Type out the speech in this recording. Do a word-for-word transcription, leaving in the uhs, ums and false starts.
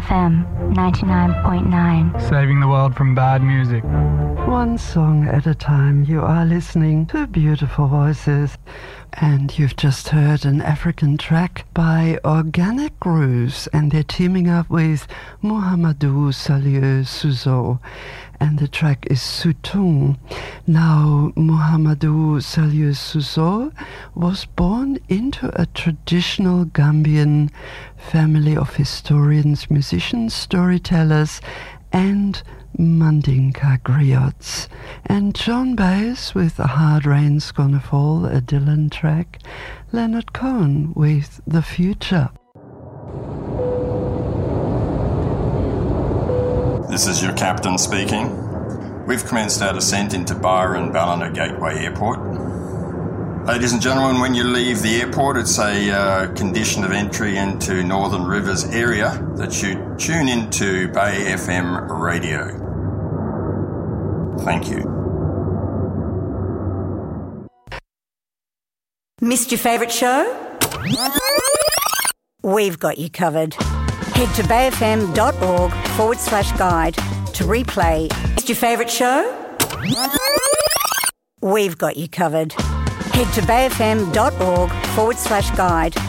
F M ninety-nine point nine. Saving the world from bad music. One song at a time. You are listening to beautiful voices. And you've just heard an African track by Organic Grooves, and they're teaming up with Mouhamadou Salieu Suzo, and the track is Sutung. Now, Mouhamadou Salieu Suzo was born into a traditional Gambian family of historians, musicians, storytellers, and Mandinka griots. And John Baez with A Hard Rain's Gonna Fall, a Dylan track. Leonard Cohen with The Future. This is your captain speaking. We've commenced our descent into Byron Ballina Gateway Airport. Ladies and gentlemen, when you leave the airport, it's a uh, condition of entry into Northern Rivers area that you tune into Bay F M radio. Thank you. Missed your favourite show? We've got you covered. Head to bayfm.org forward slash guide to replay. Missed your favourite show? We've got you covered. Head to bayfm.org forward slash guide